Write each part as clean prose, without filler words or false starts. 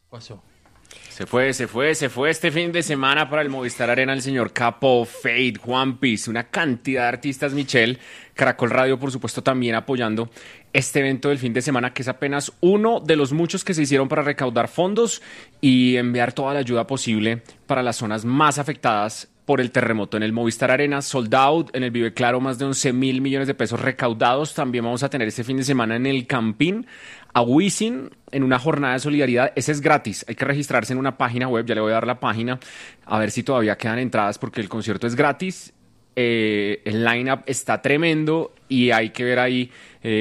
Pasó. Se fue este fin de semana para el Movistar Arena el señor Capo, Fade, One Piece, una cantidad de artistas, Michelle. Caracol Radio, por supuesto, también apoyando este evento del fin de semana, que es apenas uno de los muchos que se hicieron para recaudar fondos y enviar toda la ayuda posible para las zonas más afectadas por el terremoto. En el Movistar Arena, sold out, en el Vive Claro, más de 11.000 millones de pesos recaudados. También vamos a tener este fin de semana en el Campín a Wisin en una jornada de solidaridad. Ese es gratis, hay que registrarse en una página web, ya le voy a dar la página, a ver si todavía quedan entradas porque el concierto es gratis. El line-up está tremendo y hay que ver ahí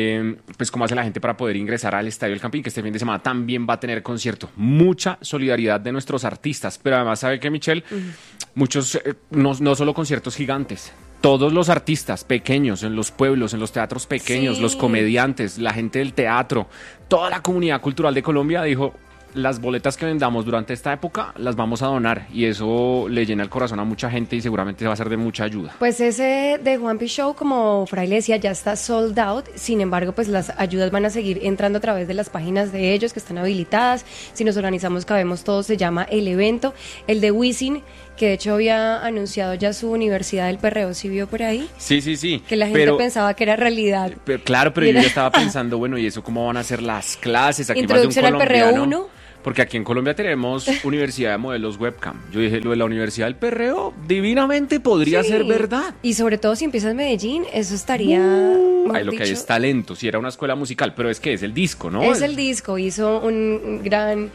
pues cómo hace la gente para poder ingresar al Estadio del Campín, que este fin de semana también va a tener concierto. Mucha solidaridad de nuestros artistas, pero además, ¿sabe qué, Michelle? Muchos, no solo conciertos gigantes, todos los artistas pequeños en los pueblos, en los teatros pequeños, Sí. los comediantes, la gente del teatro, toda la comunidad cultural de Colombia dijo: las boletas que vendamos durante esta época las vamos a donar, y eso le llena el corazón a mucha gente y seguramente va a ser de mucha ayuda. Pues ese de One Piece Show, como Fraile decía, ya está sold out. Sin embargo, pues las ayudas van a seguir entrando a través de las páginas de ellos que están habilitadas. Si nos organizamos, cabemos todos, se llama el evento. El de Wisin, que de hecho había anunciado ya su Universidad del Perreo, ¿sí vio por ahí? Sí. Que la gente pensaba que era realidad. Claro, pero yo ya estaba pensando, bueno, ¿y eso cómo van a ser las clases? Aquí Introducción más al de un Perreo colombiano, 1. porque aquí en Colombia tenemos Universidad de Modelos Webcam. Yo dije, lo de la Universidad del Perreo divinamente podría Sí. ser verdad. Y sobre todo si empiezas en Medellín, eso estaría... mejor Ahí lo que hay dicho, es talento, si era una escuela musical, pero es que es el disco, ¿no? Es el disco, hizo un gran,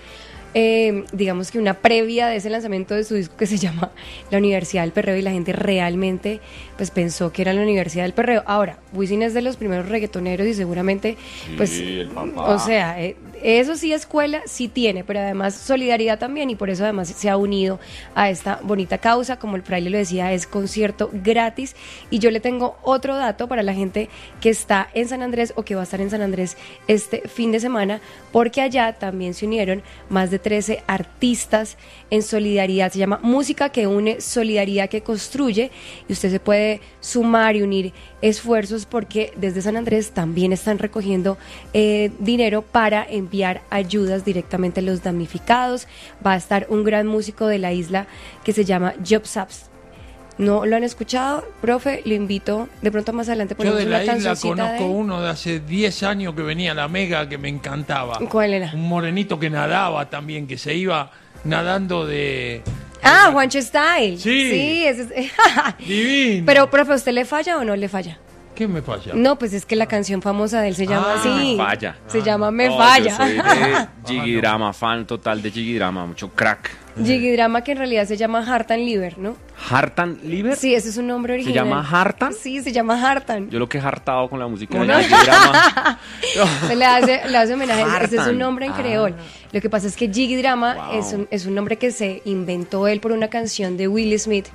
digamos que una previa de ese lanzamiento de su disco que se llama La Universidad del Perreo, y la gente realmente pues pensó que era la Universidad del Perreo. Ahora, Wisin es de los primeros reggaetoneros y seguramente pues, el papá. o sea, eso sí, escuela sí tiene, pero además solidaridad también, y por eso además se ha unido a esta bonita causa. Como el Fraile lo decía, es concierto gratis. Y yo le tengo otro dato para la gente que está en San Andrés o que va a estar en San Andrés este fin de semana, porque allá también se unieron más de 13 artistas en solidaridad. Se llama Música que Une, Solidaridad que Construye, y usted se puede sumar y unir esfuerzos porque desde San Andrés también están recogiendo dinero para enviar ayudas directamente a los damnificados. Va a estar un gran músico de la isla que se llama Job Saps. ¿No lo han escuchado? Profe, lo invito. De pronto más adelante Yo ponemos de una la isla cancioncita conozco de él. uno de hace 10 años que venía a la Mega que me encantaba. ¿Cuál era? Un morenito que nadaba también, que se iba nadando de... Ah, Juancho Style. Sí. Ese es... Divino. Pero, profe, ¿usted le falla o no le falla? ¿Qué me falla? No, pues es que la canción famosa de él se llama así. Me falla. Se llama Me No, Falla. Yo soy de Jiggy Drama, fan total de Jiggy Drama, mucho crack. Jiggy Drama, que en realidad se llama Hartan Liver, ¿no? ¿Hartan Liver? Sí, ese es un nombre original. llama Hartan? Sí, se llama Hartan. Yo lo que he hartado con la música de Con Jiggy Drama. Se le hace homenaje. Ese es Hartan. un nombre en creol. Lo que pasa es que Jiggy Drama es un nombre que se inventó él por una canción de Will Smith.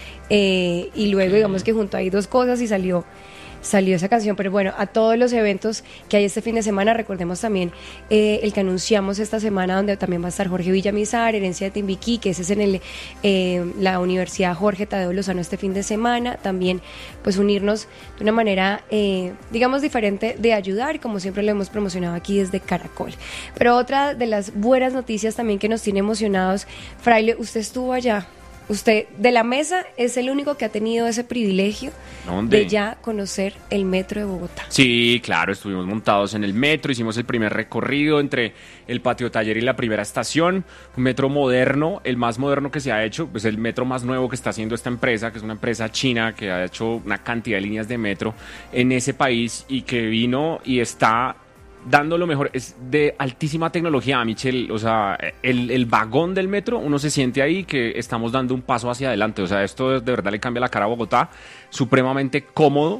Y luego, digamos que juntó ahí dos cosas y salió esa canción. Pero bueno, a todos los eventos que hay este fin de semana, recordemos también el que anunciamos esta semana, donde también va a estar Jorge Villamizar, Herencia de Timbiquí, que ese es en la Universidad Jorge Tadeo Lozano este fin de semana. También pues unirnos de una manera digamos diferente de ayudar, como siempre lo hemos promocionado aquí desde Caracol. Pero otra de las buenas noticias también que nos tiene emocionados, Fraile, usted estuvo allá. Usted de la mesa es el único que ha tenido ese privilegio ¿Dónde? de ya conocer el metro de Bogotá. Sí, claro, estuvimos montados en el metro, hicimos el primer recorrido entre el patio taller y la primera estación, un metro moderno, el más moderno que se ha hecho, pues el metro más nuevo que está haciendo esta empresa, que es una empresa china que ha hecho una cantidad de líneas de metro en ese país y que vino y está dando lo mejor. Es de altísima tecnología, Michelle. O sea, el vagón del metro, uno se siente ahí que estamos dando un paso hacia adelante. O sea, esto de verdad le cambia la cara a Bogotá. Supremamente cómodo,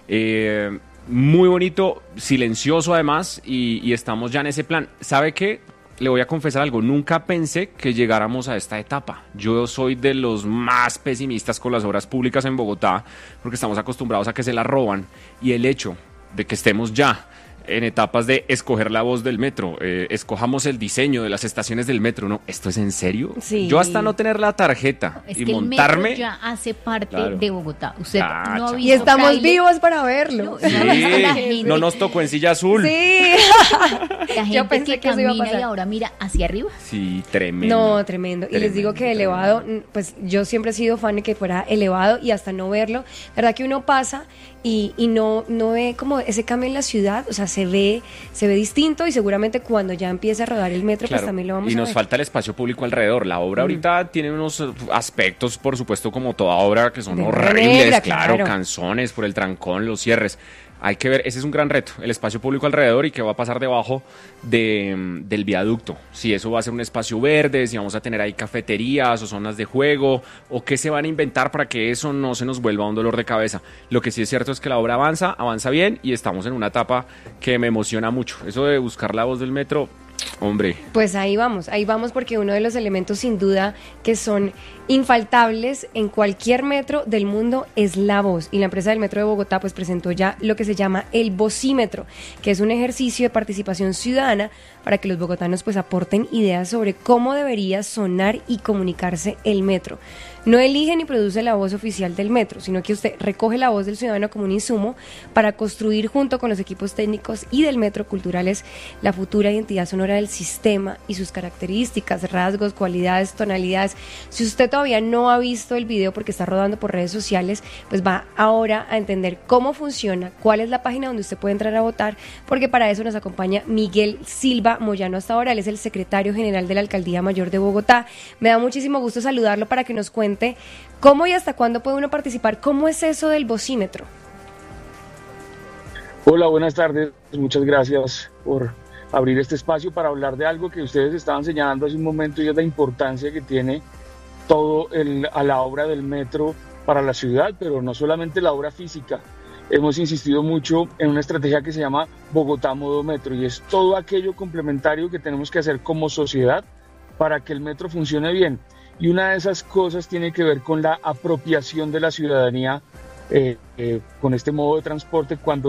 muy bonito, silencioso además, y estamos ya en ese plan. ¿Sabe qué? Le voy a confesar algo, nunca pensé que llegáramos a esta etapa. Yo soy de los más pesimistas con las obras públicas en Bogotá, porque estamos acostumbrados a que se las roban, y el hecho de que estemos ya en etapas de escoger la voz del metro, escojamos el diseño de las estaciones del metro. No, ¿esto es en serio? Sí. Yo hasta no tener la tarjeta Es y que montarme... el metro ya hace parte Claro. de Bogotá. Usted Ah, no ha chao. visto Y estamos Fraile. vivos para verlo. No, Sí, la gente- no nos tocó en silla azul. Sí. La Yo gente pensé que eso iba a camina y pasar. ahora mira hacia arriba. Sí, tremendo. No, tremendo. Y les digo que Tremendo, elevado, pues yo siempre he sido fan de que fuera elevado y hasta no verlo. La verdad que uno pasa y no ve como ese cambio en la ciudad, o sea, se ve distinto y seguramente cuando ya empiece a rodar el metro, Claro, pues también lo vamos y a nos ver. falta el espacio público alrededor. La obra ahorita tiene unos aspectos, por supuesto, como toda obra, que son De horribles, negra, claro, claro. canzones por el trancón, los cierres. Hay que ver, ese es un gran reto, el espacio público alrededor y qué va a pasar debajo del viaducto. Si eso va a ser un espacio verde, si vamos a tener ahí cafeterías o zonas de juego, o qué se van a inventar para que eso no se nos vuelva un dolor de cabeza. Lo que sí es cierto es que la obra avanza bien y estamos en una etapa que me emociona mucho. Eso de buscar la voz del metro, hombre. Pues ahí vamos porque uno de los elementos sin duda que son infaltables en cualquier metro del mundo es la voz. Y la empresa del Metro de Bogotá pues presentó ya lo que se llama el vocímetro, que es un ejercicio de participación ciudadana para que los bogotanos pues aporten ideas sobre cómo debería sonar y comunicarse el metro. No elige ni produce la voz oficial del metro, sino que usted recoge la voz del ciudadano como un insumo para construir junto con los equipos técnicos y del metro culturales la futura identidad sonora del sistema y sus características, rasgos, cualidades, tonalidades. Si usted todavía no ha visto el video porque está rodando por redes sociales, pues va ahora a entender cómo funciona, cuál es la página donde usted puede entrar a votar, porque para eso nos acompaña Miguel Silva Moyano hasta ahora. Él es el secretario general de la Alcaldía Mayor de Bogotá. Me da muchísimo gusto saludarlo para que nos cuente cómo y hasta cuándo puede uno participar. ¿Cómo es eso del vocímetro? Hola, buenas tardes. Muchas gracias por abrir este espacio para hablar de algo que ustedes estaban señalando hace un momento y es la importancia que tiene a la obra del metro para la ciudad, pero no solamente la obra física. Hemos insistido mucho en una estrategia que se llama Bogotá Modo Metro y es todo aquello complementario que tenemos que hacer como sociedad para que el metro funcione bien. Y una de esas cosas tiene que ver con la apropiación de la ciudadanía con este modo de transporte cuando